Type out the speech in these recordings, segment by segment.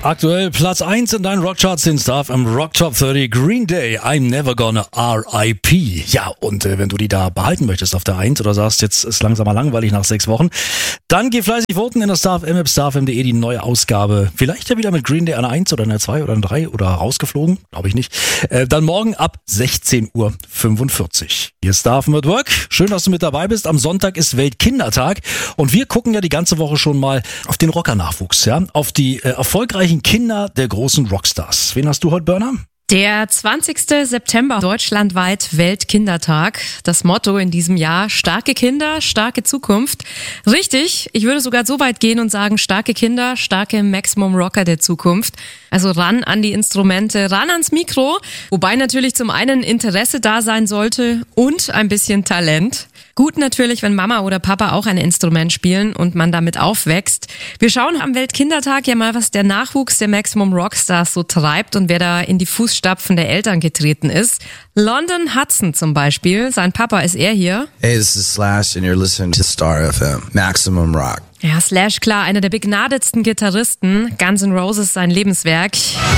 Aktuell Platz 1 in deinen Rockcharts sind Star FM Rock Top 30 Green Day, I'm Never Gonna R.I.P. Ja, und wenn du die da behalten möchtest auf der 1 oder sagst, jetzt ist langsam mal langweilig nach 6 Wochen, dann geh fleißig voten in der Star FM App, starfm.de, die neue Ausgabe. Vielleicht ja wieder mit Green Day an der 1 oder an der 2 oder an der 3 oder rausgeflogen, glaube ich nicht. Dann morgen ab 16:45 Uhr. Hier ist Star FM at Work. Schön, dass du mit dabei bist. Am Sonntag ist Weltkindertag und wir gucken ja die ganze Woche schon mal auf den Rockernachwuchs, ja, auf die erfolgreichen Kinder der großen Rockstars. Wen hast du heute, Burner? Der 20. September, deutschlandweit Weltkindertag. Das Motto in diesem Jahr: starke Kinder, starke Zukunft. Richtig, ich würde sogar so weit gehen und sagen, starke Kinder, starke Maximum Rocker der Zukunft. Also ran an die Instrumente, ran ans Mikro. Wobei natürlich zum einen Interesse da sein sollte und ein bisschen Talent. Gut natürlich, wenn Mama oder Papa auch ein Instrument spielen und man damit aufwächst. Wir schauen am Weltkindertag ja mal, was der Nachwuchs der Maximum Rockstars so treibt und wer da in die Fußstapfen der Eltern getreten ist. London Hudson zum Beispiel, sein Papa ist er hier. Hey, this is Slash and you're listening to Star FM, Maximum Rock. Ja, Slash, klar, einer der begnadetsten Gitarristen. Guns N' Roses, sein Lebenswerk.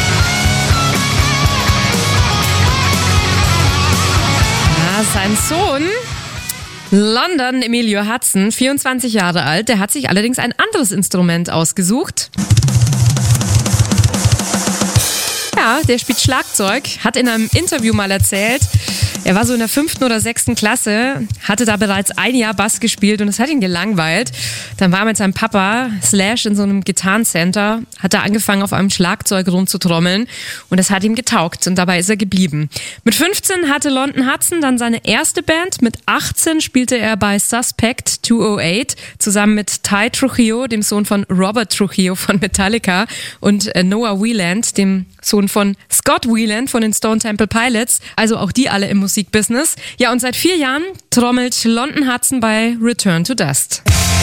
Ja, sein Sohn London Emilio Hudson, 24 Jahre alt, der hat sich allerdings ein anderes Instrument ausgesucht. Ja, der spielt Schlagzeug, hat in einem Interview mal erzählt, er war so in der 5. oder 6. Klasse, hatte da bereits ein Jahr Bass gespielt und es hat ihn gelangweilt. Dann war er mit seinem Papa Slash in so einem Gitarrencenter, hat da angefangen auf einem Schlagzeug rumzutrommeln und das hat ihm getaugt und dabei ist er geblieben. Mit 15 hatte London Hudson dann seine erste Band, mit 18 spielte er bei Suspect 208 zusammen mit Ty Trujillo, dem Sohn von Robert Trujillo von Metallica, und Noah Wieland, dem Sohn von Scott Wieland von den Stone Temple Pilots, also auch die alle im Musikbusiness. Ja, und seit 4 Jahren trommelt London Hudson bei Return to Dust.